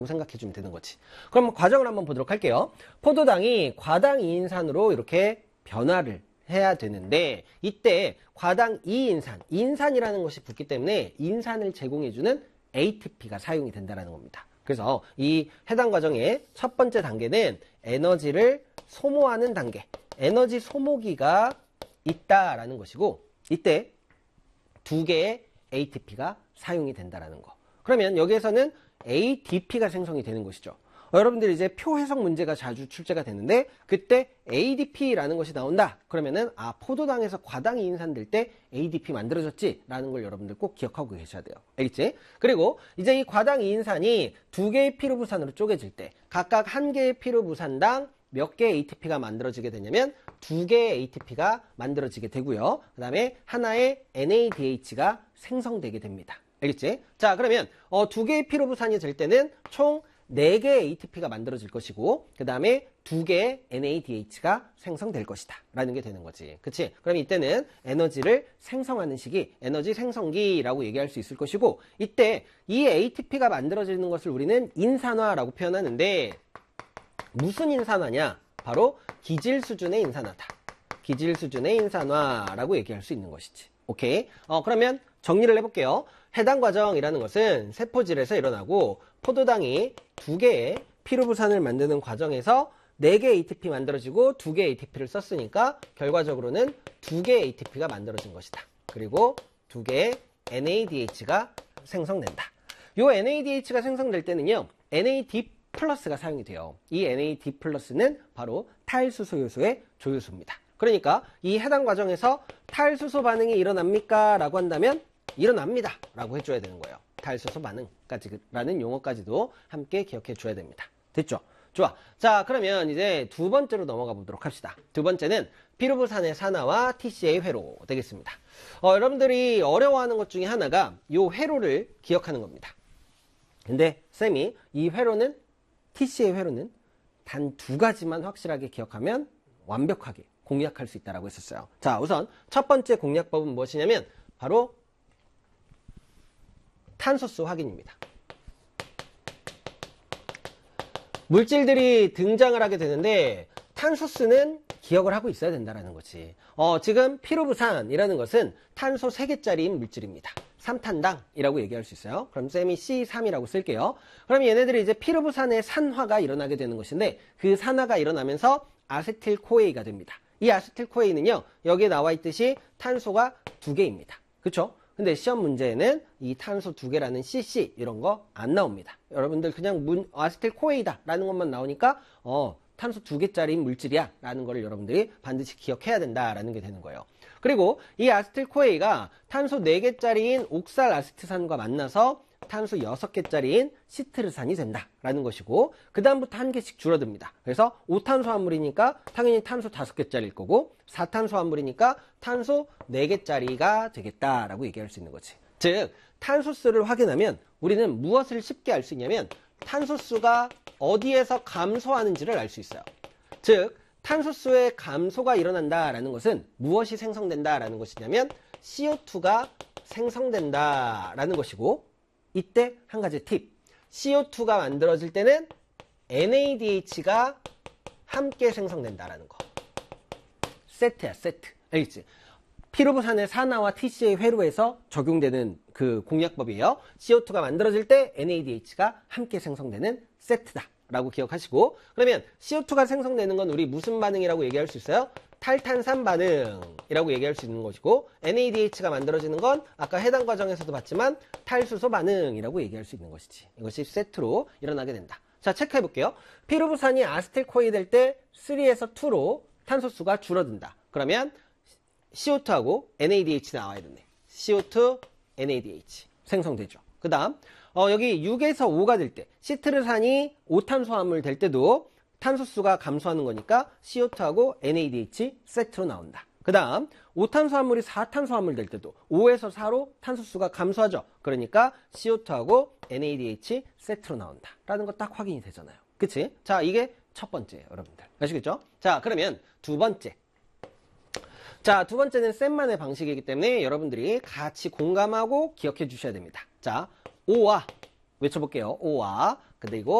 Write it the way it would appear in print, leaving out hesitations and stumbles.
생각해 주면 되는 거지. 그럼 과정을 한번 보도록 할게요. 포도당이 과당 2인산으로 이렇게 변화를 해야 되는데 이때 과당 2인산, 인산이라는 것이 붙기 때문에 인산을 제공해주는 ATP가 사용이 된다는 겁니다. 그래서 이 해당 과정의 첫 번째 단계는 에너지를 소모하는 단계, 에너지 소모기가 있다라는 것이고 이때 두 개의 ATP가 사용이 된다라는 거. 그러면 여기에서는 ADP가 생성이 되는 것이죠. 여러분들이 이제 표 해석 문제가 자주 출제가 되는데 그때 ADP라는 것이 나온다. 그러면은 포도당에서 과당이 인산될 때 ADP 만들어졌지 라는 걸 여러분들 꼭 기억하고 계셔야 돼요. 알겠지? 그리고 이제 이 과당 2인산이 두 개의 피루부산으로 쪼개질 때 각각 한 개의 피루부산당 몇 개의 ATP가 만들어지게 되냐면 두 개의 ATP가 만들어지게 되고요. 그 다음에 하나의 NADH가 생성되게 됩니다. 알겠지? 자, 그러면 두 개의 피루부산이 될 때는 총 4개의 ATP가 만들어질 것이고 그 다음에 2개의 NADH가 생성될 것이다 라는 게 되는 거지. 그치? 그럼 이때는 에너지를 생성하는 시기, 에너지 생성기라고 얘기할 수 있을 것이고 이때 이 ATP가 만들어지는 것을 우리는 인산화라고 표현하는데 무슨 인산화냐? 바로 기질 수준의 인산화다. 기질 수준의 인산화라고 얘기할 수 있는 것이지. 오케이? 그러면 정리를 해볼게요. 해당 과정이라는 것은 세포질에서 일어나고 포도당이 2개의 피루부산을 만드는 과정에서 4개 ATP 만들어지고 2개 ATP를 썼으니까 결과적으로는 2개 ATP가 만들어진 것이다. 그리고 2개의 NADH가 생성된다. 이 NADH가 생성될 때는요. NAD 플러스가 사용이 돼요. 이 NAD 플러스는 바로 탈수소 요소의 조효소입니다. 그러니까 이 해당 과정에서 탈수소 반응이 일어납니까? 라고 한다면 일어납니다 라고 해줘야 되는 거예요. 탈수소 반응까지라는 용어까지도 함께 기억해 줘야 됩니다. 됐죠? 좋아. 자, 그러면 이제 두 번째로 넘어가 보도록 합시다. 두 번째는 피루부산의 산화와 TCA 회로 되겠습니다. 여러분들이 어려워하는 것 중에 하나가 이 회로를 기억하는 겁니다. 근데 쌤이 이 회로는 TCA 회로는 단 2가지만 확실하게 기억하면 완벽하게 공략할 수 있다고 했었어요. 자, 우선 첫 번째 공략법은 무엇이냐면 바로 탄소수 확인입니다. 물질들이 등장을 하게 되는데 탄소수는 기억을 하고 있어야 된다는 거지. 지금 피루부산이라는 것은 탄소 3개짜리인 물질입니다. 3탄당이라고 얘기할 수 있어요. 그럼 쌤이 C3이라고 쓸게요. 그럼 얘네들이 이제 피루부산의 산화가 일어나게 되는 것인데 그 산화가 일어나면서 아세틸코에이가 됩니다. 이 아세틸코에이는요. 여기에 나와 있듯이 탄소가 2개입니다. 그쵸? 근데 시험 문제에는 이 탄소 2개라는 CC 이런 거 안 나옵니다. 여러분들 그냥 아세틸코에이다 라는 것만 나오니까 탄소 2개짜리 물질이야 라는 거를 여러분들이 반드시 기억해야 된다라는 게 되는 거예요. 그리고 이 아세틸코에이가 탄소 4개짜리인 옥살 아세트산과 만나서 탄소 6개짜리인 시트르산이 된다라는 것이고 그 다음부터 한 개씩 줄어듭니다. 그래서 5탄소화물이니까 당연히 탄소 5개짜리일 거고 4탄소화물이니까 탄소 4개짜리가 되겠다라고 얘기할 수 있는 거지. 즉 탄소수를 확인하면 우리는 무엇을 쉽게 알 수 있냐면 탄소수가 어디에서 감소하는지를 알 수 있어요. 즉 탄소수의 감소가 일어난다라는 것은 무엇이 생성된다라는 것이냐면 CO2가 생성된다라는 것이고 이때 한 가지 팁. CO2가 만들어질 때는 NADH가 함께 생성된다라는 거. 세트야, 세트. 알겠지? 피루부산의 산화와 TCA 회로에서 적용되는 그 공략법이에요. CO2가 만들어질 때 NADH가 함께 생성되는 세트다 라고 기억하시고 그러면 CO2가 생성되는 건 우리 무슨 반응이라고 얘기할 수 있어요? 탈탄산 반응이라고 얘기할 수 있는 것이고 NADH가 만들어지는 건 아까 해당 과정에서도 봤지만 탈수소 반응이라고 얘기할 수 있는 것이지. 이것이 세트로 일어나게 된다. 자, 체크해 볼게요. 피루부산이 아세틸코에이 될 때 3에서 2로 탄소수가 줄어든다. 그러면 CO2하고 NADH 나와야 되네. CO2, NADH 생성되죠. 그 다음 여기 6에서 5가 될 때 시트르산이 5탄소화물 될 때도 탄소수가 감소하는 거니까 CO2하고 NADH 세트로 나온다. 그 다음 5탄소화물이 4탄소화물 될 때도 5에서 4로 탄소수가 감소하죠. 그러니까 CO2하고 NADH 세트로 나온다 라는 거 딱 확인이 되잖아요. 그치? 자, 이게 첫 번째예요, 여러분들. 아시겠죠? 자, 그러면 두 번째. 자, 두 번째는 쌤만의 방식이기 때문에 여러분들이 같이 공감하고 기억해 주셔야 됩니다. 자, O와 외쳐볼게요. O와 그리고